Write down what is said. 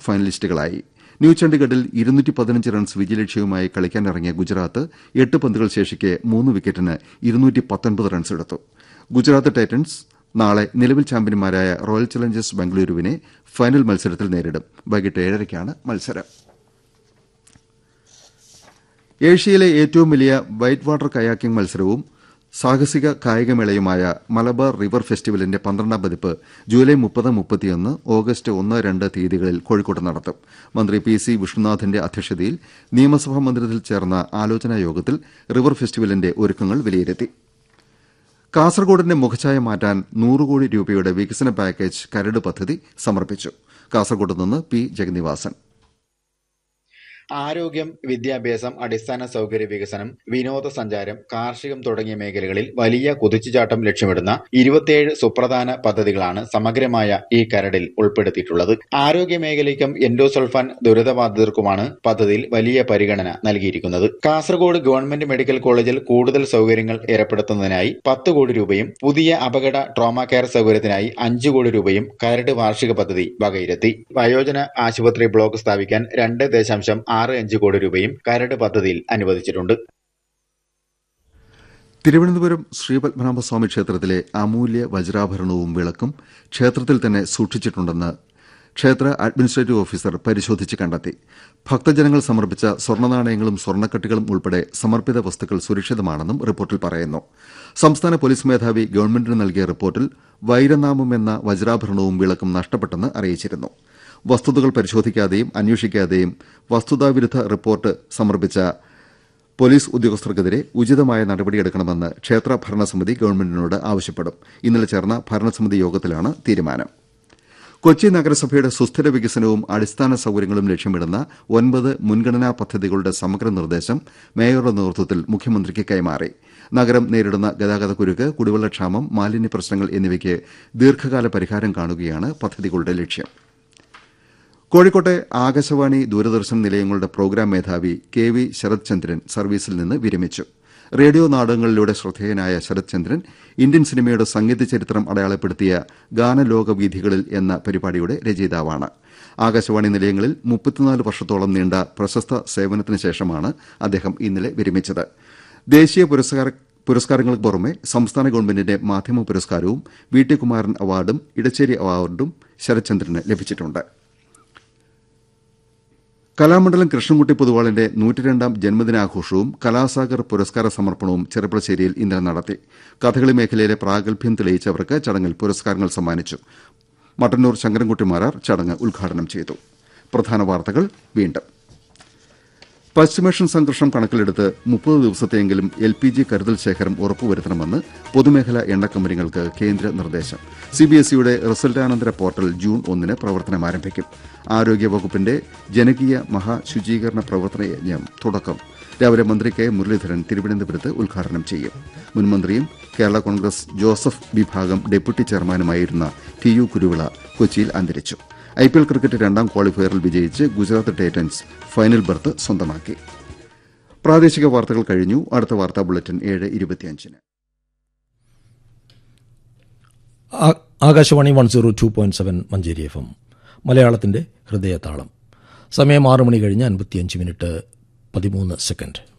ഫൈനലിസ്റ്റുകളായി. New ചണ്ഡിഗഡിൽ 215 runs വിജയലക്ഷ്യവുമായി കളിക്കാനിറങ്ങിയ Gujarat 8 പന്തുകൾ ശേഷിക്കെ 3 വിക്കറ്റിന് 219 റൺസെടുത്തു. ഗുജറാത്ത് ടൈറ്റൻസ് നാളെ നിലവിൽ ചാമ്പ്യന്മാരായ റോയൽ ചലഞ്ചേഴ്സ് ബംഗളൂരുവിനെ ഫൈനൽ മത്സരത്തിൽ നേരിടും. വൈകിട്ട് 7:30-ക്കാണ് മത്സരം. ഏഷ്യയിലെ ഏറ്റവും വലിയ വൈറ്റ് വാട്ടർ കയാക്കിംഗ് മത്സരവും സാഹസിക കായികമേളയുമായ മലബാർ റിവർ ഫെസ്റ്റിവലിന്റെ 12ാം പതിപ്പ് ജൂലൈ 30, 31, ഓഗസ്റ്റ് 1, 2 തീയതികളിൽ കോഴിക്കോട്ട് നടത്തും. മന്ത്രി PC വിഷ്ണുനാഥിന്റെ അധ്യക്ഷതയിൽ നിയമസഭാ മന്ദിരത്തിൽ ചേർന്ന ആലോചനാ യോഗത്തിൽ റിവർ ഫെസ്റ്റിവലിന്റെ ഒരുക്കങ്ങൾ വിലയിരുത്തി. കാസർകോടിന്റെ മുഖഛായ മാറ്റാൻ 100 കോടി രൂപയുടെ വികസന പാക്കേജ് കരട് പദ്ധതി സമർപ്പിച്ചു. കാസർകോട് നിന്ന് P. ജഗന്നിവാസൻ. ആരോഗ്യം, വിദ്യാഭ്യാസം, അടിസ്ഥാന സൌകര്യ വികസനം, വിനോദസഞ്ചാരം, കാർഷികം തുടങ്ങിയ മേഖലകളിൽ വലിയ കുതിച്ചുചാട്ടം ലക്ഷ്യമിടുന്ന 27 സുപ്രധാന പദ്ധതികളാണ് സമഗ്രമായ ഈ കരടിൽ ഉൾപ്പെടുത്തിയിട്ടുള്ളത്. ആരോഗ്യ മേഖലയ്ക്കും എൻഡോസൾഫാൻ ദുരിതബാധിതർക്കുമാണ് പദ്ധതിയിൽ വലിയ പരിഗണന നൽകിയിരിക്കുന്നത്. കാസർഗോഡ് ഗവൺമെന്റ് മെഡിക്കൽ കോളേജിൽ കൂടുതൽ സൌകര്യങ്ങൾ ഏർപ്പെടുത്തുന്നതിനായി 10 കോടി രൂപയും പുതിയ അപകട ട്രോമ കെയർ സൌകര്യത്തിനായി 5 കോടി രൂപയും കരട് വാർഷിക പദ്ധതി വകയിരുത്തി. വയോജന ആശുപത്രി ബ്ലോക്ക് സ്ഥാപിക്കാൻ 2.65 കോടി രൂപയും കരട് പദ്ധതിയിൽ അനുവദിച്ചിട്ടുണ്ട്. തിരുവനന്തപുരം ശ്രീപത്മനാഭസ്വാമി ക്ഷേത്രത്തിലെ അമൂല്യ വജ്രാഭരണവും വിളക്കും ക്ഷേത്രത്തിൽ തന്നെ സൂക്ഷിച്ചിട്ടുണ്ടെന്ന് ക്ഷേത്ര അഡ്മിനിസ്ട്രേറ്റീവ് ഓഫീസർ പരിശോധിച്ച് കണ്ടെത്തി. ഭക്തജനങ്ങൾ സമർപ്പിച്ച സ്വർണ്ണനാണയങ്ങളും സ്വർണ്ണക്കട്ടികളും ഉൾപ്പെടെ സമർപ്പിത വസ്തുക്കൾ സുരക്ഷിതമാണെന്നും റിപ്പോർട്ടിൽ പറയുന്നു. സംസ്ഥാന പോലീസ് മേധാവി ഗവൺമെന്റിന് നൽകിയ റിപ്പോർട്ടിൽ വൈരനാമം എന്ന വജ്രാഭരണവും വിളക്കും നഷ്ടപ്പെട്ടെന്ന് അറിയിച്ചിരുന്നു. വസ്തുതകൾ പരിശോധിക്കാതെയും അന്വേഷിക്കാതെയും വസ്തുതാവിരുദ്ധ റിപ്പോർട്ട് സമർപ്പിച്ച പോലീസ് ഉദ്യോഗസ്ഥർക്കെതിരെ ഉചിതമായ നടപടിയെടുക്കണമെന്ന് ക്ഷേത്ര ഭരണസമിതി ഗവൺമെന്റിനോട് ആവശ്യപ്പെടും. ഇന്നലെ ചേർന്ന ഭരണസമിതി യോഗത്തിലാണ് തീരുമാനം. കൊച്ചി നഗരസഭയുടെ സുസ്ഥിര വികസനവും അടിസ്ഥാന സൌകര്യങ്ങളും ലക്ഷ്യമിടുന്ന 9 മുൻഗണനാ പദ്ധതികളുടെ സമഗ്ര നിർദ്ദേശം മേയറുടെ നേതൃത്വത്തിൽ മുഖ്യമന്ത്രിക്ക് കൈമാറി. നഗരം നേരിടുന്ന ഗതാഗതക്കുരുക്ക്, കുടിവെള്ളക്ഷാമം, മാലിന്യ പ്രശ്നങ്ങൾ എന്നിവയ്ക്ക് ദീർഘകാല പരിഹാരം കാണുകയാണ് പദ്ധതികളുടെ ലക്ഷ്യം. കോഴിക്കോട്ടെ ആകാശവാണി, ദൂരദർശൻ നിലയങ്ങളുടെ പ്രോഗ്രാം മേധാവി KV ശരത് ചന്ദ്രൻ സർവീസിൽ നിന്ന് വിരമിച്ചു. റേഡിയോ നാടകങ്ങളിലൂടെ ശ്രദ്ധേയനായ ശരത് ചന്ദ്രൻ ഇന്ത്യൻ സിനിമയുടെ സംഗീത ചരിത്രം അടയാളപ്പെടുത്തിയ ഗാനലോകവീഥികളിൽ എന്ന പരിപാടിയുടെ രചയിതാവാണ്. ആകാശവാണി നിലയങ്ങളിൽ 34 വർഷത്തോളം നീണ്ട പ്രശസ്ത സേവനത്തിന് ശേഷമാണ് അദ്ദേഹം ഇന്നലെ വിരമിച്ചത്. ദേശീയ പുരസ്കാരങ്ങൾക്ക് പുറമെ സംസ്ഥാന ഗവൺമെന്റിന്റെ മാധ്യമ പുരസ്കാരവും VT കുമാരൻ അവാർഡും ഇടച്ചേരി അവാർഡും ശരത് ചന്ദ്രന് ലഭിച്ചിട്ടുണ്ട്. കലാമണ്ഡലം കൃഷ്ണൻകുട്ടി പൊതുവാളിന്റെ 102ാം ജന്മദിനാഘോഷവും കലാസാഗർ പുരസ്കാര സമർപ്പണവും ചെറുപ്പളശ്ശേരിയിൽ ഇന്നലെ നടത്തി. കഥകളി മേഖലയിലെ പ്രാഗൽഭ്യം തെളിയിച്ചവർക്ക് ചടങ്ങിൽ പുരസ്കാരങ്ങൾ സമ്മാനിച്ചു. മട്ടന്നൂർ ശങ്കരൻകുട്ടി മാരാർ ചടങ്ങ് ഉദ്ഘാടനം ചെയ്തു. പ്രധാന വാർത്തകൾ വീണ്ടും. പശ്ചിമേഷ്യൻ സംഘർഷം കണക്കിലെടുത്ത് 30 ദിവസത്തെയെങ്കിലും LPG കരുതൽ ശേഖരം ഉറപ്പുവരുത്തണമെന്ന് പൊതുമേഖലാ എണ്ണ കമ്പനികൾക്ക് കേന്ദ്ര നിർദ്ദേശം. CBSEയുടെ റിസൾട്ടാനന്തര പോർട്ടൽ ജൂൺ 1 പ്രവർത്തനം ആരംഭിക്കും. ആരോഗ്യവകുപ്പിന്റെ ജനകീയ മഹാശുചീകരണ പ്രവർത്തന യജ്ഞം തുടക്കം. രാവിലെ മന്ത്രി K. മുരളീധരൻ തിരുവനന്തപുരത്ത് ഉദ്ഘാടനം ചെയ്യും. മുൻമന്ത്രിയും കേരള കോൺഗ്രസ് ജോസഫ് വിഭാഗം ഡെപ്യൂട്ടി ചെയർമാനുമായിരുന്ന TU കുരുവിള കൊച്ചിയിൽ അന്തരിച്ചു. IPL ക്രിക്കറ്റ് 2ാം ക്വാളിഫയറിൽ വിജയിച്ച് ഗുജറാത്ത് ടൈറ്റൻസ് ഫൈനൽ ബർത്ത് സ്വന്തമാക്കി. പ്രാദേശിക വാർത്തകൾ കഴിഞ്ഞു. അടുത്ത വാർത്താ ബുള്ളറ്റിൻ 7:25. ആകാശവാണി 102.7 മഞ്ചേരി FM മലയാളത്തിന്റെ ഹൃദയതാളം. സമയം 6 മണി കഴിഞ്ഞ് 55 മിനിറ്റ് 13 സെക്കൻഡ്.